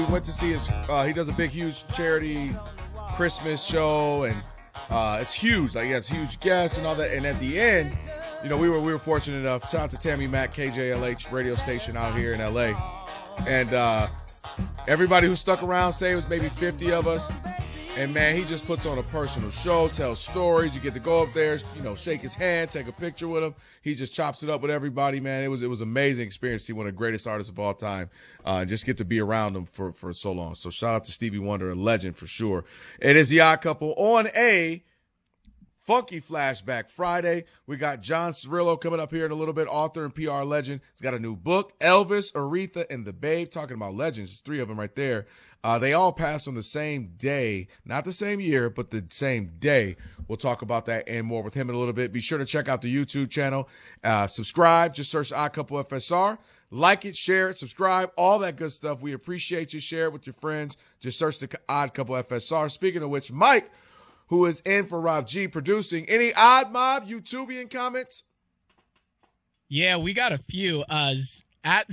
We went to see his. He does a big, huge charity Christmas show, and it's huge. Like, he has huge guests and all that. And at the end, we were fortunate enough. Shout out to Tammy Mack, KJLH radio station out here in LA, and everybody who stuck around, say it was maybe 50 of us. And, man, he just puts on a personal show, tells stories. You get to go up there, shake his hand, take a picture with him. He just chops it up with everybody, man. It was an amazing experience to see one of the greatest artists of all time and just get to be around him for so long. So shout out to Stevie Wonder, a legend for sure. It is The Odd Couple on a funky flashback Friday. We got John Cirillo coming up here in a little bit, author and PR legend. He's got a new book, Elvis, Aretha, and the Babe. Talking about legends, there's 3 of them right there. They all passed on the same day, not the same year, but the same day. We'll talk about that and more with him in a little bit. Be sure to check out the YouTube channel. Subscribe. Just search Odd Couple FSR. Like it, share it, subscribe, all that good stuff. We appreciate you. Share it with your friends. Just search the Odd Couple FSR. Speaking of which, Mike, who is in for Rob G producing, any Odd Mob YouTubian comments? Yeah, we got a few. At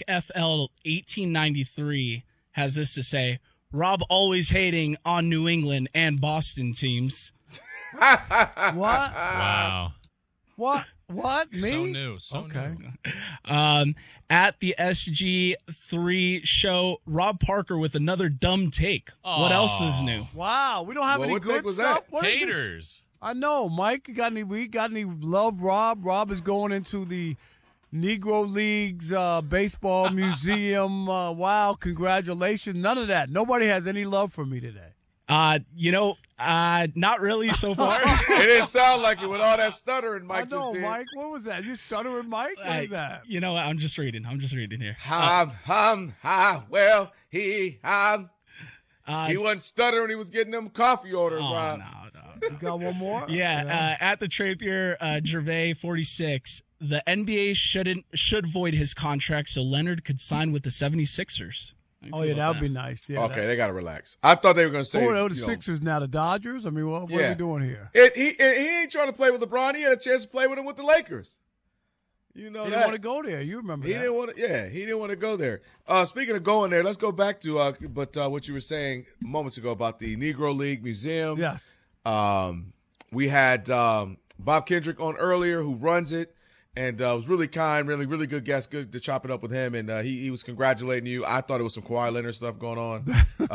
ZachFL1893 has this to say: Rob always hating on New England and Boston teams. What? Wow. What? Me? So new. Okay. New. At the SG3 show, Rob Parker with another dumb take. What else is new? Wow, we don't have any what good take was stuff. that? What is this? Haters. I know, Mike. We got any love, Rob? Rob is going into the Negro Leagues baseball museum. Wow, congratulations. None of that. Nobody has any love for me today. Not really so far. It didn't sound like it with all that stuttering Mike I know, just did. Mike. What was that? You stuttering, Mike? What is that? You know what? I'm just reading here. He wasn't stuttering. He was getting them coffee orders, Rob. No. You got one more? Yeah, at the Trapier, Gervais 46, the NBA should void his contract so Leonard could sign with the 76ers. Oh, yeah, that would be nice. Yeah, Okay, they got to relax. I thought they were going to say, the Sixers now, the Dodgers? I mean, what are we doing here? He ain't trying to play with LeBron. He had a chance to play with him with the Lakers. You know He that. didn't want to go there. You remember He that. didn't want to. Yeah, he didn't want to go there. Speaking of going there, let's go back to what you were saying moments ago about the Negro League Museum. Yes. We had Bob Kendrick on earlier, who runs it, and was really kind, really, really good guest. Good to chop it up with him, and he was congratulating you. I thought it was some Kawhi Leonard stuff going on.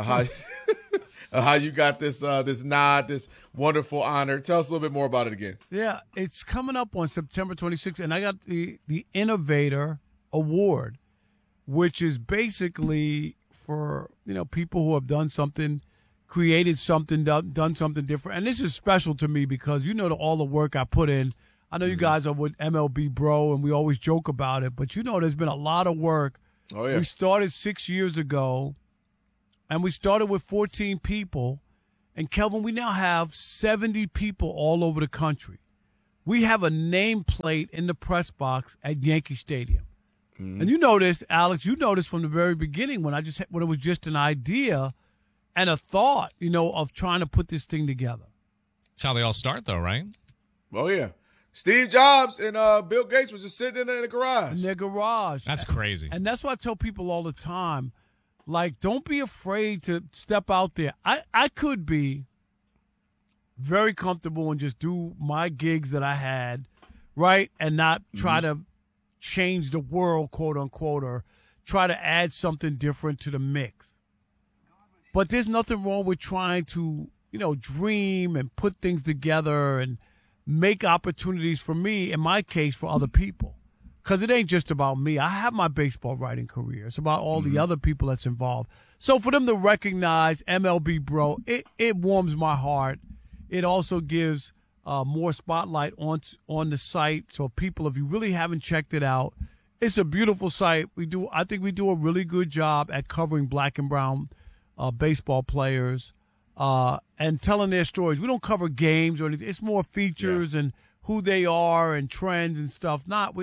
How you got this nod, this wonderful honor. Tell us a little bit more about it again. Yeah, it's coming up on September 26th, and I got the Innovator Award, which is basically for people who have done something, created something, done something different. And this is special to me because all the work I put in. I know you guys are with MLB Bro, and we always joke about it, but there's been a lot of work. Oh yeah. We started 6 years ago, and we started with 14 people. And, Kelvin, we now have 70 people all over the country. We have a nameplate in the press box at Yankee Stadium. Mm-hmm. And you know this, Alex, from the very beginning when it was just an idea and a thought, of trying to put this thing together. That's how they all start, though, right? Oh, yeah. Steve Jobs and Bill Gates was just sitting in the garage. In their garage. That's crazy. And that's what I tell people all the time. Like, don't be afraid to step out there. I could be very comfortable and just do my gigs that I had, right, and not try to change the world, quote unquote, or try to add something different to the mix. But there's nothing wrong with trying to, dream and put things together and make opportunities for me, in my case, for other people. Because it ain't just about me. I have my baseball writing career. It's about all the other people that's involved. So for them to recognize MLB Bro, it warms my heart. It also gives more spotlight on the site. So people, if you really haven't checked it out, it's a beautiful site. I think we do a really good job at covering black and brown baseball players and telling their stories. We don't cover games or anything. It's more features and who they are and trends and stuff.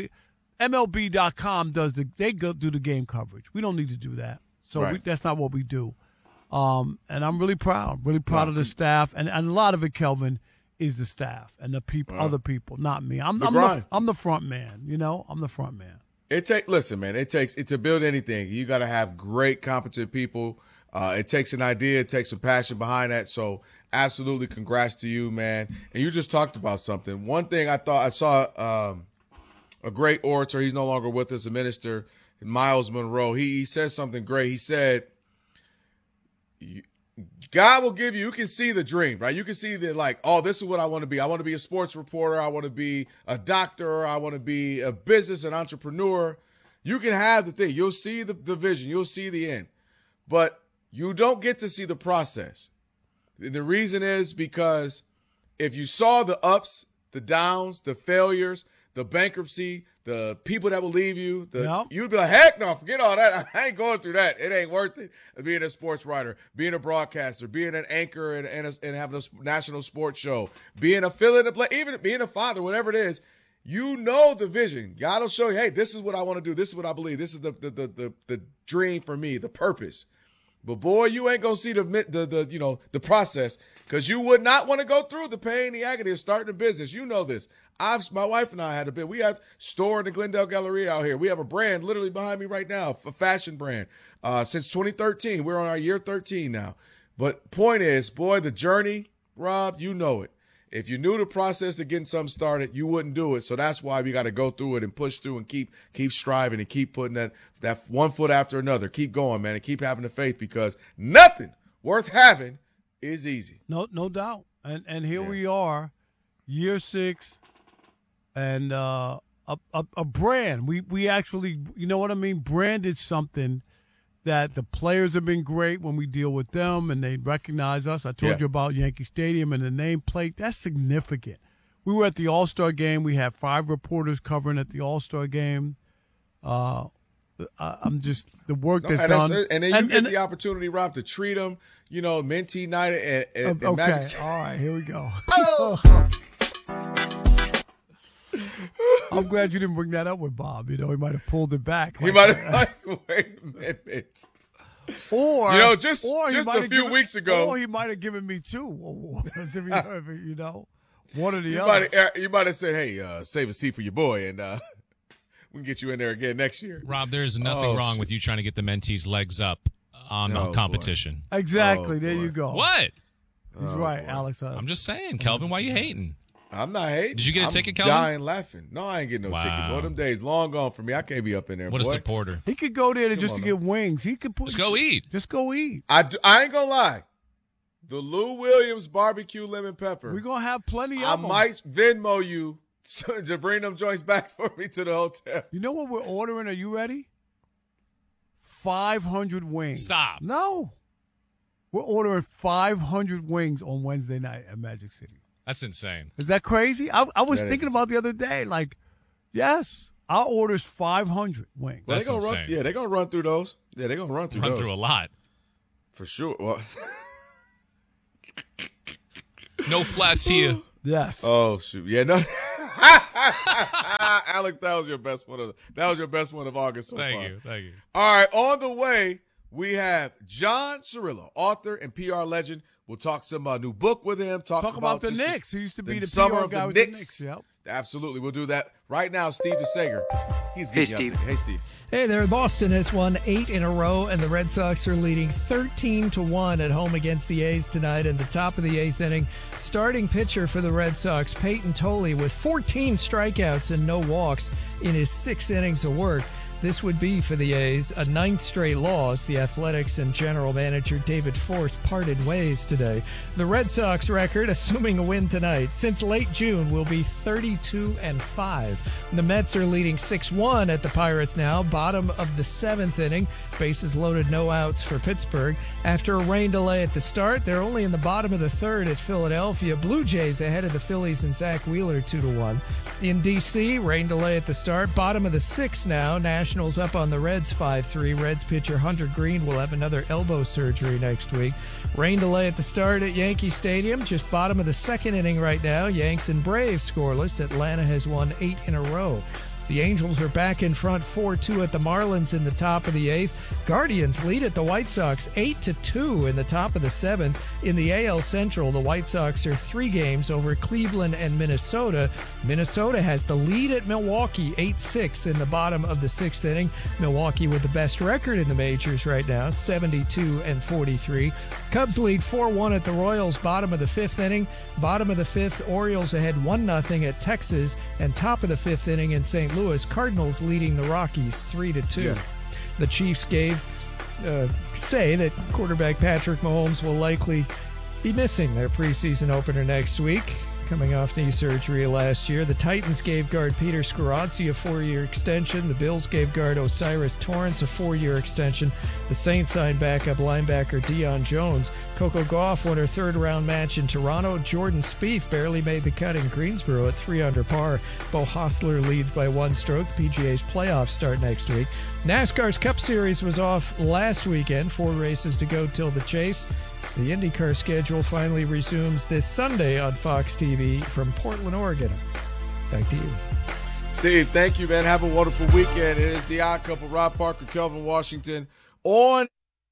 MLB.com do the game coverage. We don't need to do that. So that's not what we do. And I'm really proud of the staff. And a lot of it, Kelvin, is the staff and the people, other people, not me. I'm the front man, I'm the front man. Listen, man, to build anything, you got to have great, competent people. It takes an idea. It takes some passion behind that. So absolutely congrats to you, man. And you just talked about something. One thing I saw a great orator. He's no longer with us, a minister, Miles Monroe. He said something great. He said, God will give you can see the dream, right? You can see that like, oh, this is what I want to be. I want to be a sports reporter. I want to be a doctor. I want to be a business, an entrepreneur. You can have the thing. You'll see the vision. You'll see the end. But you don't get to see the process. The reason is because if you saw the ups, the downs, the failures, the bankruptcy, the people that will leave you, you'd be like, heck no, forget all that. I ain't going through that. It ain't worth it. Being a sports writer, being a broadcaster, being an anchor and having a national sports show, being a fill-in, even being a father, whatever it is, you know the vision. God will show you, hey, this is what I want to do. This is what I believe. This is the dream for me, the purpose. But boy, you ain't gonna see the process because you would not want to go through the pain, the agony of starting a business. You know this. My wife and I had a bit. We have store in the Glendale Galleria out here. We have a brand literally behind me right now, a fashion brand. Since 2013, we're on our year 13 now. But point is, boy, the journey, Rob, you know it. If you knew the process of getting something started, you wouldn't do it. So that's why we got to go through it and push through and keep striving and keep putting that one foot after another. Keep going, man, and keep having the faith because nothing worth having is easy. No doubt. And here we are, year 6, and a brand. We actually, you know what I mean, branded something that the players have been great when we deal with them and they recognize us. I told you about Yankee Stadium and the nameplate. That's significant. We were at the All-Star game. We had 5 reporters covering at the All-Star game. I'm just the work that's done. And then you get the opportunity, Rob, to treat them, Mentee night at okay. Magic. All right, here we go. I'm glad you didn't bring that up with Bob. He might have pulled it back. He might have wait a minute. Or just a few weeks ago. Or he might have given me 2 awards. One or the other. You might have said, hey, save a seat for your boy, and we can get you in there again next year. Rob, there's nothing wrong with you trying to get the Mentees' legs up on competition. Boy. Exactly. There you go. What? He's right, boy. Alex. I'm just saying, Kelvin, why you hating? I'm not hating. Did you get a ticket, Kelvin? I'm dying laughing. No, I ain't getting no ticket. Boy, them days long gone for me. I can't be up in there. What a supporter. He could go there to get wings. He could just go eat. Just go eat. I ain't gonna lie. The Lou Williams barbecue lemon pepper. We're gonna have plenty of them. I might Venmo you to bring them joints back for me to the hotel. You know what we're ordering? Are you ready? 500 wings. Stop. No. We're ordering 500 wings on Wednesday night at Magic City. That's insane. Is that crazy? I was thinking about the other day, like, yes, our order's 500 wings. Well, they're going to run through those. Yeah, they're going to run through those. Run through a lot. For sure. Well, no flats here. Yes. Oh, shoot. Yeah, no. Alex, that was your best one of August so far. Thank you. All right, on the way, we have John Cirillo, author and PR legend. We'll talk some new book with him. Talk about the Knicks. He used to be the summer PR of guy the with Knicks. The Knicks. Yep. Absolutely. We'll do that right now. Steve DeSager. He's getting up there. Hey, Steve. Hey there. Boston has won 8 in a row, and the Red Sox are leading 13-1 at home against the A's tonight in the top of the 8th inning. Starting pitcher for the Red Sox, Peyton Tolley, with 14 strikeouts and no walks in his 6 innings of work. This would be, for the A's, a 9th straight loss. The Athletics and general manager David Forst parted ways today. The Red Sox record, assuming a win tonight, since late June will be 32-5. The Mets are leading 6-1 at the Pirates now, bottom of the 7th inning. Bases loaded, no outs for Pittsburgh. After a rain delay at the start, they're only in the bottom of the 3rd at Philadelphia. Blue Jays ahead of the Phillies and Zach Wheeler 2-1. In D.C., rain delay at the start, bottom of the 6th now. Nationals up on the Reds 5-3. Reds pitcher Hunter Green will have another elbow surgery next week. Rain delay at the start at Yankee Stadium, just bottom of the 2nd inning right now. Yanks and Braves scoreless. Atlanta has won 8 in a row. The Angels are back in front 4-2 at the Marlins in the top of the 8th. Guardians lead at the White Sox 8-2 in the top of the 7th. In the AL Central, the White Sox are 3 games over Cleveland and Minnesota. Minnesota has the lead at Milwaukee 8-6 in the bottom of the 6th inning. Milwaukee with the best record in the majors right now, 72-43. Cubs lead 4-1 at the Royals, bottom of the 5th inning. Bottom of the 5th, Orioles ahead 1-0 at Texas. And top of the 5th inning in St. Louis, Cardinals leading the Rockies 3-2. Yeah. The Chiefs say that quarterback Patrick Mahomes will likely be missing their preseason opener next week, coming off knee surgery last year. The Titans gave guard Peter Skoronski a 4-year extension. The Bills gave guard Osiris Torrance a 4-year extension. The Saints signed backup linebacker Deion Jones. Coco Gauff won her 3rd-round match in Toronto. Jordan Spieth barely made the cut in Greensboro at 3 under par. Bo Hostler leads by 1 stroke. PGA's playoffs start next week. NASCAR's Cup Series was off last weekend. 4 races to go till the chase. The IndyCar schedule finally resumes this Sunday on Fox TV from Portland, Oregon. Back to you. Steve, thank you, man. Have a wonderful weekend. It is the Odd Couple, Rob Parker, Kelvin Washington, on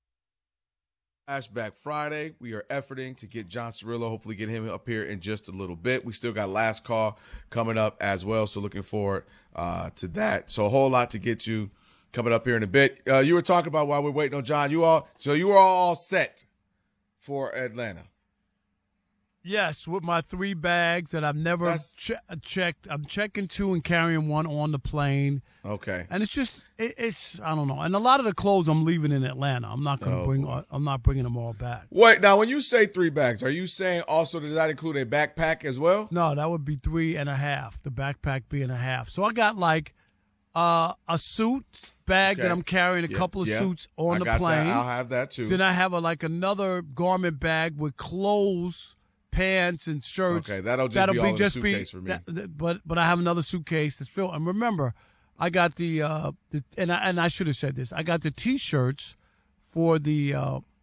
Flashback Friday. We are efforting to get John Cirillo, hopefully get him up here in just a little bit. We still got Last Call coming up as well, so looking forward to that. So a whole lot to get to coming up here in a bit. You were talking about while we're waiting on John. You were all set for Atlanta. Yes, with my 3 bags that I've never checked. I'm checking 2 and carrying 1 on the plane. Okay. And it's I don't know. And a lot of the clothes I'm leaving in Atlanta. I'm not going to I'm not bringing them all back. Wait, now when you say 3 bags, are you saying also does that include a backpack as well? No, that would be 3.5. The backpack being a half. So I got like a suit bag that I'm carrying, a couple of suits on the plane. I'll have that too. Then I have another garment bag with clothes, pants, and shirts. Okay, that'll be all in the suitcase for me. But I have another suitcase that's filled. And remember, I got and I should have said this. I got the T-shirts for the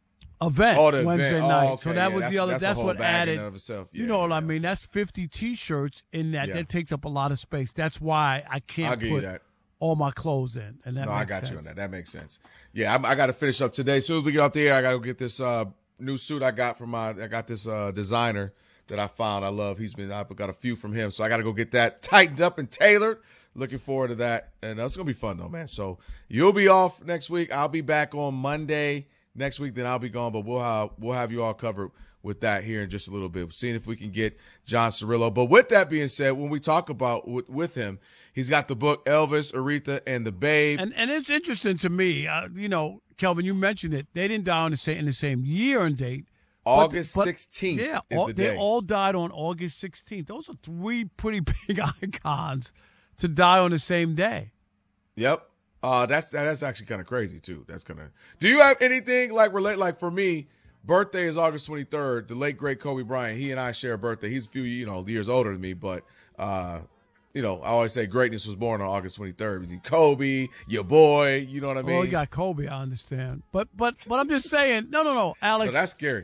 event Wednesday night. Okay, so that was the other. That's what added. You know what I mean? That's 50 T-shirts in that. Yeah. That takes up a lot of space. That's why I can't put all my clothes in. And that I got you on that. That makes sense. Yeah, I got to finish up today. As soon as we get out there, I got to get this new suit I got from I got this designer that I found. I love. I've got a few from him, so I got to go get that tightened up and tailored. Looking forward to that, and it's gonna be fun though, man. So you'll be off next week. I'll be back on Monday next week. Then I'll be gone, but we'll have you all covered with that here in just a little bit. Seeing if we can get John Cirillo. But with that being said, when we talk about with him, he's got the book Elvis, Aretha, and the Babe. And it's interesting to me, Kelvin, you mentioned it. They didn't die in the same year and date. August 16th. Yeah, is the day. They all died on August 16th. Those are 3 pretty big icons to die on the same day. Yep. That's actually kind of crazy too. That's kind of. Do you have anything relate? Like for me, birthday is August 23rd. The late great Kobe Bryant. He and I share a birthday. He's a few years older than me, but I always say greatness was born on August 23rd. Kobe, your boy. You know what I mean? Oh, you got Kobe. I understand, but I'm just saying. No, Alex. No, that's scary.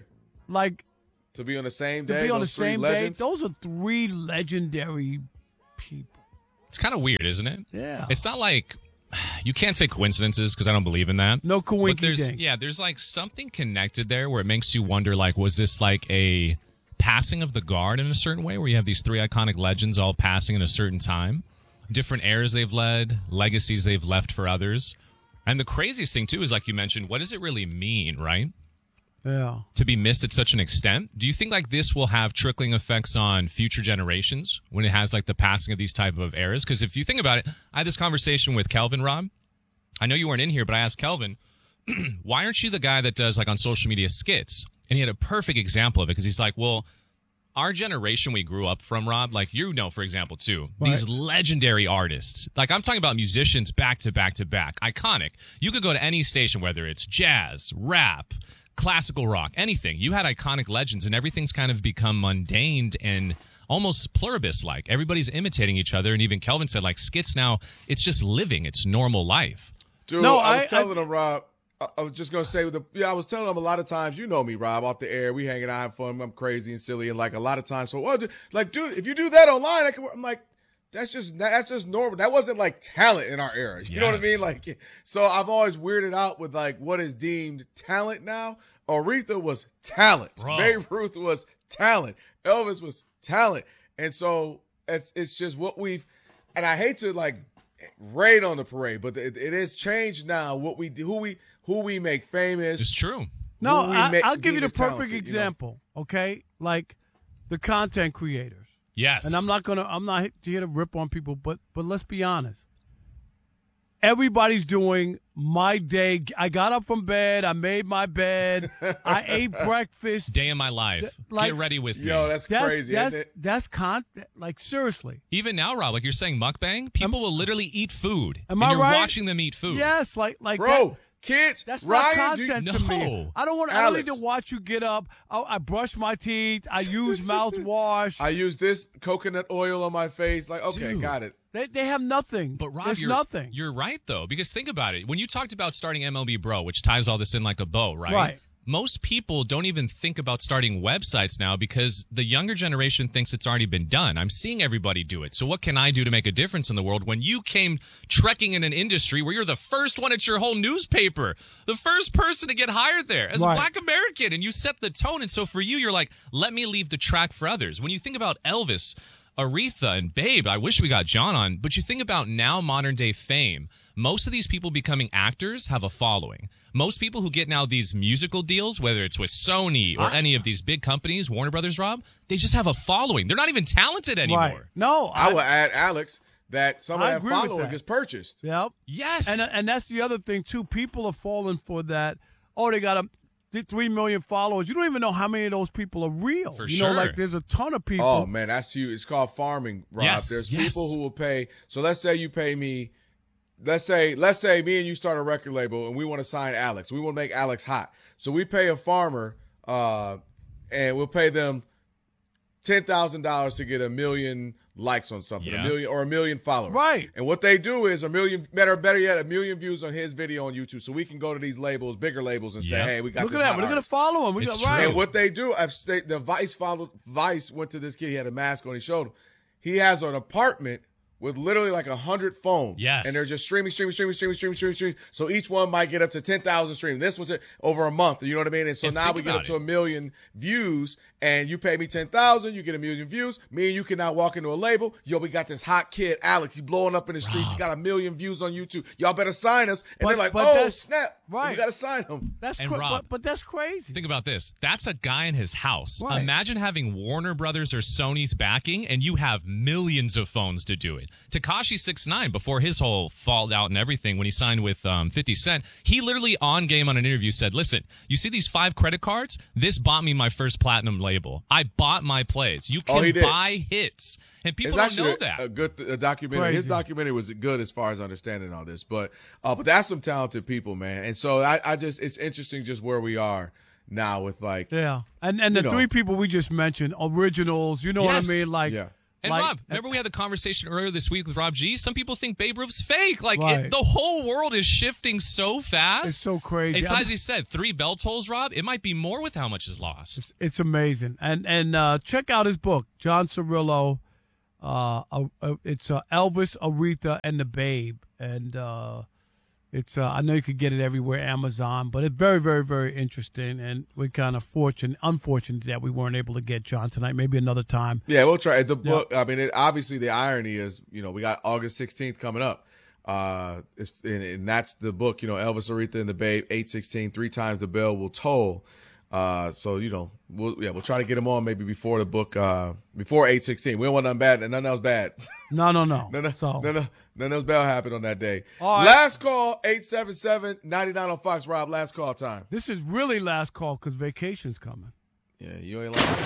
To be on the same day. To be on the same day. Legends? Those are 3 legendary people. It's kind of weird, isn't it? Yeah. It's not like you can't say coincidences because I don't believe in that. No coinky ding. Yeah, there's something connected there where it makes you wonder, was this a passing of the guard in a certain way where you have these 3 iconic legends all passing in a certain time, different eras they've led, legacies they've left for others. And the craziest thing, too, is like you mentioned, what does it really mean, right? Yeah. To be missed at such an extent. Do you think this will have trickling effects on future generations when it has the passing of these type of eras? Because if you think about it, I had this conversation with Kelvin, Rob. I know you weren't in here, but I asked Kelvin, why aren't you the guy that does on social media skits? And he had a perfect example of it because he's like, well, our generation we grew up from, Rob, for example, too, right. These legendary artists. I'm talking about musicians back to back to back. Iconic. You could go to any station, whether it's jazz, rap, classical rock, anything. You had iconic legends, and everything's kind of become mundane and almost pluribus-like. Everybody's imitating each other, and even Kelvin said, skits now, it's just living. It's normal life. Dude, no, I was telling him, Rob, I was just going to say, I was telling him a lot of times, you know me, Rob, off the air, we hanging out, having fun, I'm crazy and silly, and a lot of times, so, dude, if you do that online, I'm like, that's just normal. That wasn't like talent in our era. You know what I mean? Yes. Like, so I've always weirded out with like what is deemed talent now. Aretha was talent. Bro. Babe Ruth was talent. Elvis was talent. And so it's just what we've, and I hate to like raid on the parade, but it is changed now. What we do, who we make famous. It's true. No, who we I'll give you the deem as perfect talented, you know? example. Okay, like the content creators. Yes. And I'm not here to rip on people, but let's be honest. Everybody's doing my day. I got up from bed. I made my bed. I ate breakfast. Day in my life. Like- Get ready with me. Yo, that's crazy. Isn't it? That's like seriously. Even now, Rob, like you're saying, mukbang, people will literally eat food. Am and I you're right? watching them eat food. Yes, like Bro, kids, That's Ryan, not content to me. No. I don't Alex. need to watch you get up. I brush my teeth. I use mouthwash. I use this coconut oil on my face. Like, okay, Dude. got it. They have nothing. But Rob, there's you're, nothing. You're right though, because think about it. When you talked about starting MLB Bro, which ties all this in like a bow, right? Right. Most people don't even think about starting websites now because the younger generation thinks it's already been done. I'm seeing everybody do it. So what can I do to make a difference in the world when you came trekking in an industry where you're the first one at your whole newspaper, the first person to get hired there as a Right. Black American, and you set the tone. And so for you, you're like, let me leave the track for others. When you think about Elvis, Aretha, and Babe, I wish we got John on, but you think about now modern day fame, most of these people becoming actors have a following. Most people who get now these musical deals, whether it's with Sony or any of these big companies, Warner Brothers, Rob, they just have a following. They're not even talented anymore. Right. No, I will add, Alex, that some of I that agree with following that. gets purchased. Yep. Yes. And that's the other thing too. People are falling for that. Oh, they got 3 million followers. You don't even know how many of those people are real. For you know, sure. like there's a ton of people. Oh man, that's huge. It's called farming, Rob. Yes, There's yes. people who will pay. So let's say you pay me. Let's say me and you start a record label and we want to sign Alex. We want to make Alex hot. So we pay a farmer, and we'll pay them $10,000 to get 1 million likes on something, Yeah. 1 million followers. Right. And what they do is 1 million, better yet, 1 million views on his video on YouTube. So we can go to these labels, bigger labels, and say, Yep. hey, we got Look this at that. hot We're going to artist. follow him. We It's got right. true. And what they do, Vice went to this kid. He had a mask on. He showed him. He has an apartment with literally like 100 phones. Yes. And they're just streaming. So each one might get up to 10,000 streams. This was over a month. You know what I mean? And so And now think we get about up to it. 1 million views, and you pay me 10,000, you get 1 million views. Me and you can now walk into a label. Yo, we got this hot kid, Alex. He's blowing up in the streets. He got 1 million views on YouTube. Y'all better sign us. And But- they're like, but oh, that's- snap. right. We got to sign him. That's And Rob- but that's crazy. Think about this. That's a guy in his house. Right. Imagine having Warner Brothers or Sony's backing, and you have millions of phones to do it. Tekashi 6ix9ine, before his whole fallout and everything, when he signed with 50 Cent, he literally on game on an interview said, listen, you see these 5 credit cards? This bought me my first platinum label. I bought my plays. You Oh, he can did. buy hits. And people It's don't actually know that. a good documentary. His Crazy. documentary was good as far as understanding all this, but that's some talented people, man. And so I just, it's interesting just where we are now with like, Yeah. And the You know. 3 people we just mentioned, originals, you know Yes. what I mean? Like, Yeah. And like- Rob, remember we had the conversation earlier this week with Rob G? Some people think Babe Ruth's fake. Like, Right. the whole world is shifting so fast. It's so crazy. It's I'm- as he said, 3 bell tolls, Rob. It might be more with how much is lost. It's amazing. And check out his book, John Cirillo. It's Elvis, Aretha, and the Babe. And it's I know you could get it everywhere, Amazon, but it's very, very, very interesting. And we're kind of unfortunate that we weren't able to get John tonight. Maybe another time. yeah, we'll try the book. I mean, obviously the irony is, we got August 16th coming up. And that's the book, Elvis, Aretha, and the Babe, 8/16, 3 times the bell will toll. So we'll try to get him on maybe before the book, before 8/16. We don't want nothing bad, and nothing else bad. No. None else bad happened on that day. All right. Last call, 877-99 on Fox. Rob, last call time. This is really last call because vacation's coming. Yeah, you ain't lying.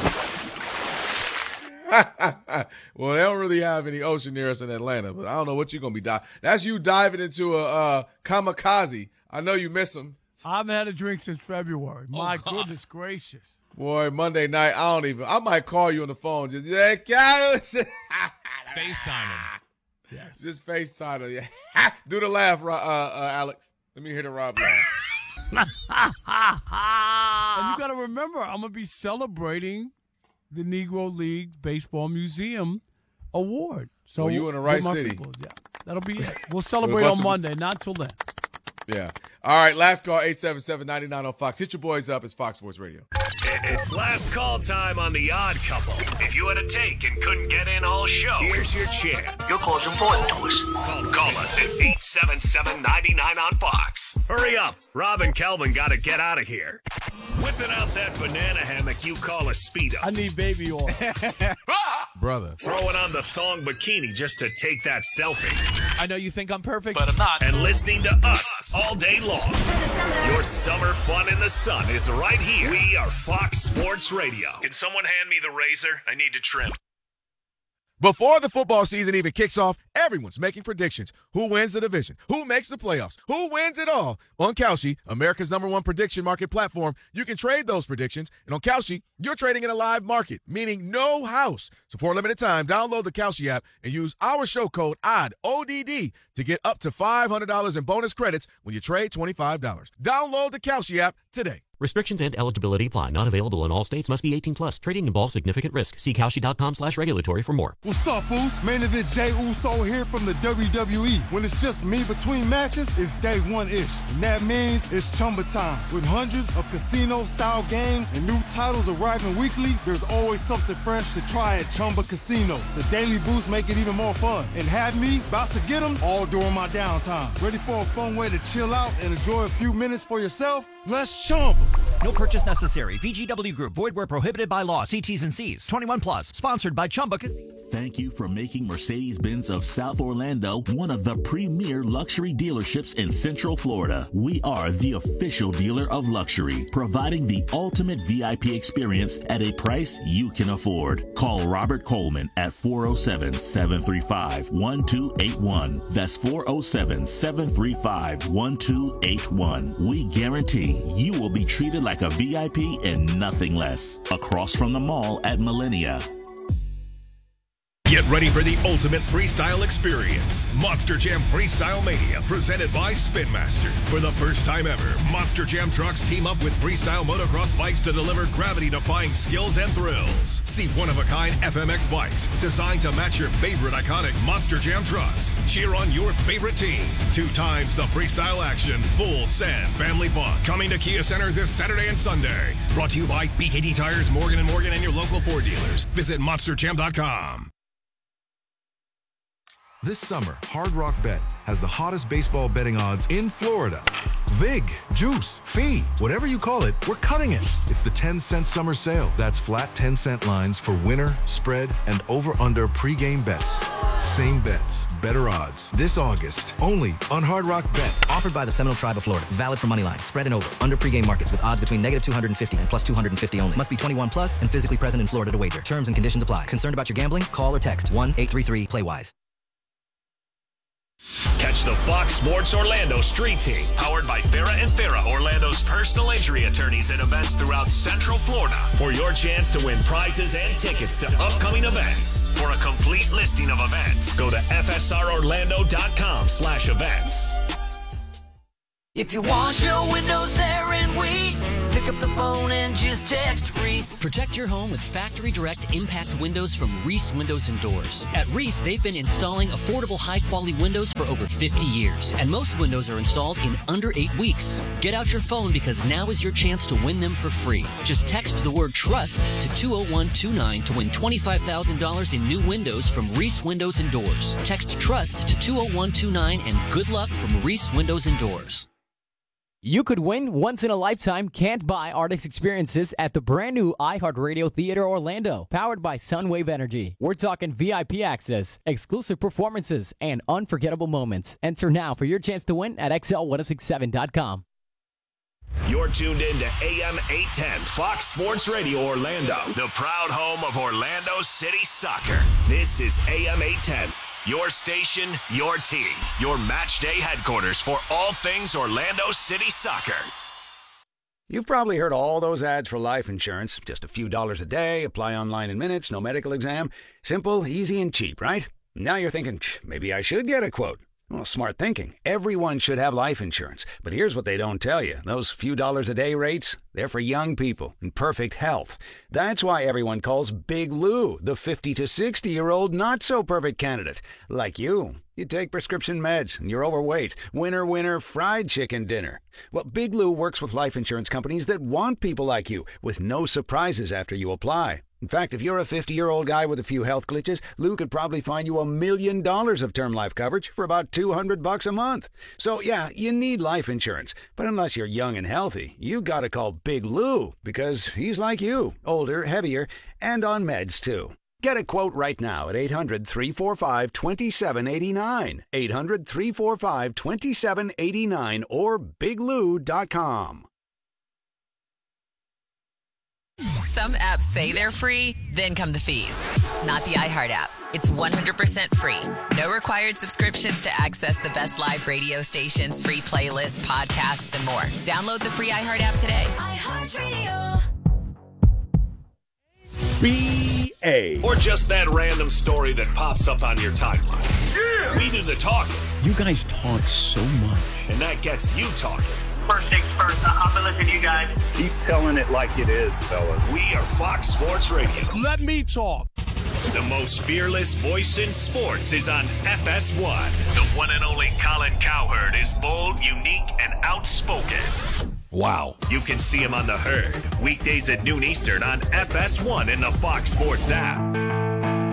Well, they don't really have any ocean near us in Atlanta, but I don't know what you're gonna be diving. That's you diving into a kamikaze. I know you miss them. I haven't had a drink since February. My God. goodness gracious. Boy, Monday night, I might call you on the phone. Just FaceTime him. Yes. just FaceTime him. Yeah. Do the laugh, Alex. Let me hear the Rob laugh. And you got to remember, I'm going to be celebrating the Negro League Baseball Museum award. So Well, you in the right with my city. people, yeah, that'll be it. We'll celebrate bunch on of- Monday. Not till then. Yeah. All right, last call, 877-99 on Fox. Hit your boys up. It's Fox Sports Radio. It's last call time on The Odd Couple. If you had a take and couldn't get in all show, here's your chance. Your call's important to us. Call us at 877-99 on Fox. Hurry up. Rob and Kelvin got to get out of here. Whipping out that banana hammock you call a Speedo. I need baby oil. Brother. Throwing on the thong bikini just to take that selfie. I know you think I'm perfect, but I'm not. And listening to us all day long. Your summer fun in the sun is right here. We are Fox Sports Radio. Can someone hand me the razor? I need to trim. Before the football season even kicks off, everyone's making predictions. Who wins the division? Who makes the playoffs? Who wins it all? On Kalshi, America's #1 prediction market platform, you can trade those predictions. And on Kalshi, you're trading in a live market, meaning no house. So for a limited time, download the Kalshi app and use our show code ODD, ODD, to get up to $500 in bonus credits when you trade $25. Download the Kalshi app today. Restrictions and eligibility apply. Not available in all states. Must be 18 plus. Trading involves significant risk. See Kalshi.com/regulatory for more. What's up, fools? Main event Jey Uso here from the WWE. When it's just me between matches, it's day one-ish. And that means it's Chumba time. With hundreds of casino-style games and new titles arriving weekly, there's always something fresh to try at Chumba Casino. The daily boosts make it even more fun. And have me about to get them all during my downtime. Ready for a fun way to chill out and enjoy a few minutes for yourself? Let's Chumba. No purchase necessary. VGW Group. Void where prohibited by law. See T's and C's. 21 plus. Sponsored by Chumba Casino. Thank you for making Mercedes-Benz of South Orlando one of the premier luxury dealerships in Central Florida. We are the official dealer of luxury, providing the ultimate VIP experience at a price you can afford. Call Robert Coleman at 407-735-1281. That's 407-735-1281. We guarantee you will be treated like a VIP and nothing less. Across from the mall at Millennia. Get ready for the ultimate freestyle experience. Monster Jam Freestyle Mania, presented by Spin Master. For the first time ever, Monster Jam trucks team up with freestyle motocross bikes to deliver gravity-defying skills and thrills. See one-of-a-kind FMX bikes designed to match your favorite iconic Monster Jam trucks. Cheer on your favorite team. 2 times the freestyle action. Full send family fun. Coming to Kia Center this Saturday and Sunday. Brought to you by BKT Tires, Morgan & Morgan, and your local Ford dealers. Visit monsterjam.com. This summer, Hard Rock Bet has the hottest baseball betting odds in Florida. Vig, Juice, Fee, whatever you call it, we're cutting it. It's the 10-cent summer sale. That's flat 10-cent lines for winner, spread, and over-under pregame bets. Same bets, better odds. This August, only on Hard Rock Bet. Offered by the Seminole Tribe of Florida. Valid for money line, spread and over. Under pregame markets with odds between -250 and +250 only. Must be 21 plus and physically present in Florida to wager. Terms and conditions apply. Concerned about your gambling? Call or text 1-833-PLAY-WISE. Catch the Fox Sports Orlando Street Team, powered by Farrah and Farrah, Orlando's personal injury attorneys at events throughout Central Florida, for your chance to win prizes and tickets to upcoming events. For a complete listing of events, go to fsrorlando.com/events. If you want your windows there in weeks, pick up the phone and just text Reese. Protect your home with Factory Direct Impact Windows from Reese Windows and Doors. At Reese, they've been installing affordable, high-quality windows for over 50 years, and most windows are installed in under 8 weeks. Get out your phone because now is your chance to win them for free. Just text the word TRUST to 20129 to win $25,000 in new windows from Reese Windows and Doors. Text TRUST to 20129 and good luck from Reese Windows and Doors. You could win once-in-a-lifetime can't-buy Artist experiences at the brand-new iHeartRadio Theater Orlando, powered by Sunwave Energy. We're talking VIP access, exclusive performances, and unforgettable moments. Enter now for your chance to win at XL1067.com. You're tuned in to AM 810 Fox Sports Radio Orlando, the proud home of Orlando City Soccer. This is AM 810. Your station, your team, your match day headquarters for all things Orlando City Soccer. You've probably heard all those ads for life insurance. Just a few dollars a day, apply online in minutes, no medical exam. Simple, easy, and cheap, right? Now you're thinking, maybe I should get a quote. Well, smart thinking. Everyone should have life insurance. But here's what they don't tell you. Those few dollars a day rates, they're for young people in perfect health. That's why everyone calls Big Lou the 50 to 60-year-old not-so-perfect candidate. Like you. You take prescription meds and you're overweight. Winner, fried chicken dinner. Well, Big Lou works with life insurance companies that want people like you with no surprises after you apply. In fact, if you're a 50-year-old guy with a few health glitches, Lou could probably find you $1 million of term life coverage for about $200 a month. So, yeah, you need life insurance. But unless you're young and healthy, you gotta call Big Lou because he's like you, older, heavier, and on meds, too. Get a quote right now at 800-345-2789. 800-345-2789 or biglou.com. Some apps say they're free, then come the fees. Not the iHeart app. It's 100% free. No required subscriptions to access the best live radio stations, free playlists, podcasts, and more. Download the free iHeart app today. iHeartRadio. BA. Or just that random story that pops up on your timeline. Yeah. We do the talking. You guys talk so much. And that gets you talking. First things first, I've been listening to you guys. Keep telling it like it is, fellas. We are Fox Sports Radio. Let me talk. The most fearless voice in sports is on FS1. The one and only Colin Cowherd is bold, unique, and outspoken. Wow. You can see him on The Herd, weekdays at noon Eastern on FS1 in the Fox Sports app.